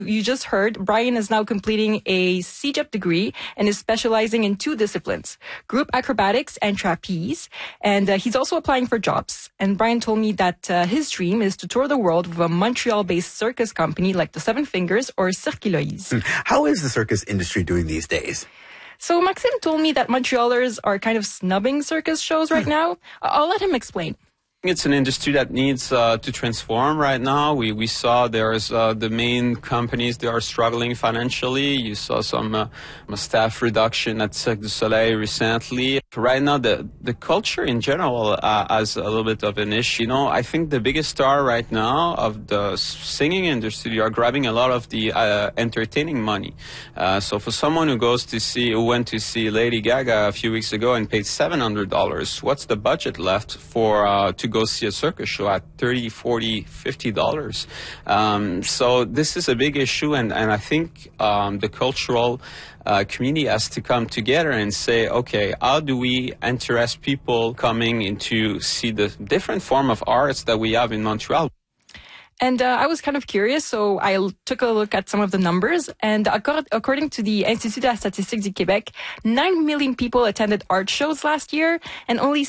You just heard Brian is now completing a CEGEP degree and is specializing in 2 disciplines, group acrobatics and trapeze. And he's also applying for jobs. And Brian told me that his dream is to tour the world with a Montreal-based circus company like the Seven Fingers or Cirque Eloise. How is the circus industry doing these days? So Maxime told me that Montrealers are kind of snubbing circus shows right now. I'll let him explain. It's an industry that needs to transform right now. We saw there's the main companies, they are struggling financially. You saw some staff reduction at Cirque du Soleil recently. Right now, the culture in general has a little bit of an issue. You know, I think the biggest star right now of the singing industry are grabbing a lot of the entertaining money. So for someone who went to see Lady Gaga a few weeks ago and paid $700, what's the budget left for to go see a circus show at $30, $40, $50? So this is a big issue, and I think the cultural community has to come together and say, okay, how do we interest people coming in to see the different form of arts that we have in Montreal? And I was kind of curious, so I took a look at some of the numbers. And according to the Institut de la Statistique du Québec, 9 million people attended art shows last year, and only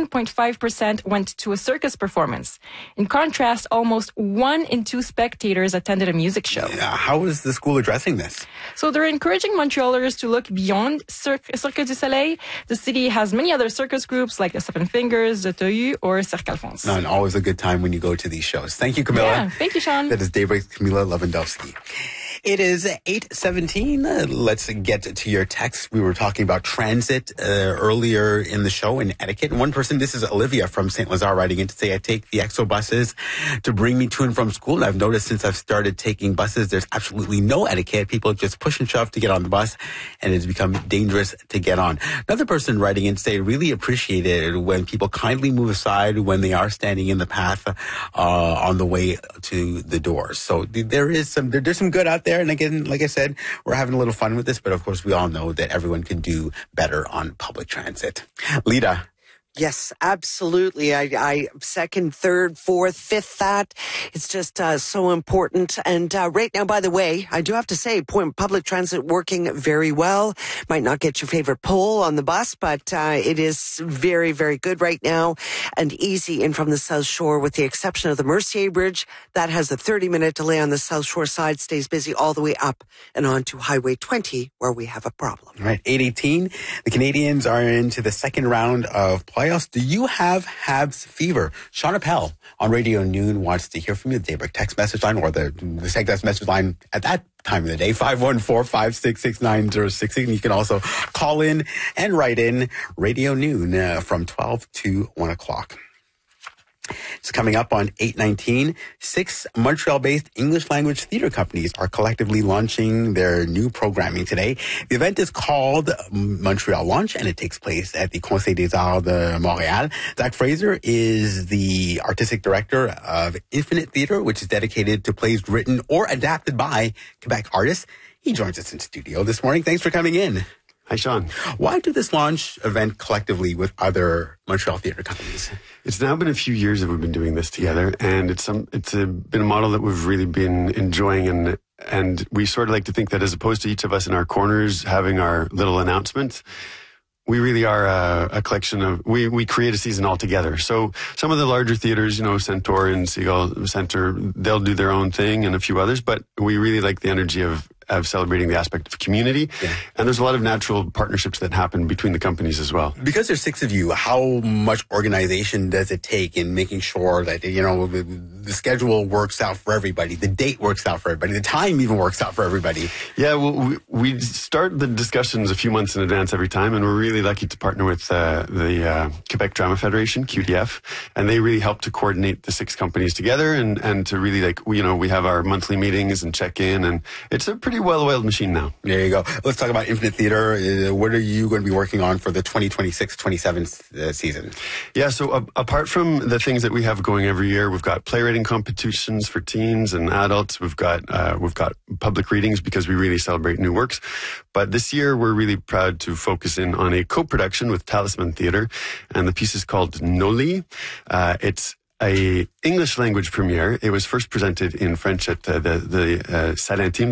7.5% went to a circus performance. In contrast, almost 1 in 2 spectators attended a music show. How is the school addressing this? So they're encouraging Montrealers to look beyond Cirque du Soleil. The city has many other circus groups like the Seven Fingers, the Tohu, or Cirque Alphonse. And always a good time when you go to these shows. Thank you, Camilla. Yeah, thank you, Sean. That is Daybreak's Camilla Lewandowski. It is 8:17. Let's get to your text. We were talking about transit earlier in the show and etiquette. And one person, this is Olivia from St. Lazare, writing in to say, I take the EXO buses to bring me to and from school. And I've noticed since I've started taking buses, there's absolutely no etiquette. People just push and shove to get on the bus, and it's become dangerous to get on. Another person writing in to say, really appreciate it when people kindly move aside when they are standing in the path on the way to the doors. So there's some good out there. And again, like I said, we're having a little fun with this, but of course we all know that everyone can do better on public transit. Lita. Yes, absolutely. I second, third, fourth, fifth that. It's just so important. And right now, by the way, I do have to say, public transit working very well. Might not get your favorite pole on the bus, but it is very, very good right now and easy in from the South Shore, with the exception of the Mercier Bridge. That has a 30-minute delay on the South Shore side, stays busy all the way up and on to Highway 20, where we have a problem. All right, 8:18. The Canadians are into the second round of playoffs. Do you have Habs fever? Sean Appel on Radio Noon wants to hear from you. The Daybreak text message line, or the text message line at that time of the day, 514-566-9068. You can also call in and write in Radio Noon from 12 to 1 o'clock. It's coming up on 8/19. 6 Montreal-based English language theater companies are collectively launching their new programming today. The event is called Montreal Launch, and it takes place at the Conseil des Arts de Montréal. Zach Fraser is the artistic director of Infinite Theatre, which is dedicated to plays written or adapted by Quebec artists. He joins us in studio this morning. Thanks for coming in. Hi, Sean. Why do this launch event collectively with other Montreal theater companies? It's now been a few years that we've been doing this together, and it's been a model that we've really been enjoying, and we sort of like to think that as opposed to each of us in our corners having our little announcements, we really are a collection of, we create a season all together. So some of the larger theaters, Centaur and Seagull Center, they'll do their own thing, and a few others, but we really like the energy of celebrating the aspect of community. Yeah. And there's a lot of natural partnerships that happen between the companies as well. Because there's 6 of you, how much organization does it take in making sure that, the schedule works out for everybody, the date works out for everybody, the time even works out for everybody? Yeah, well, we start the discussions a few months in advance every time, and we're really lucky to partner with the Quebec Drama Federation, QDF, and they really help to coordinate the 6 companies together and to really we have our monthly meetings and check in, and it's a pretty well-oiled machine now. There you go. Let's talk about Infinite Theatre. What are you going to be working on for the 2026-27 season? Yeah, so apart from the things that we have going every year, we've got playwriting competitions for teens and adults. We've got public readings because we really celebrate new works. But this year, we're really proud to focus in on a co-production with Talisman Theatre, and the piece is called Noli. It's a English language premiere. It was first presented in French at the Salle Intime,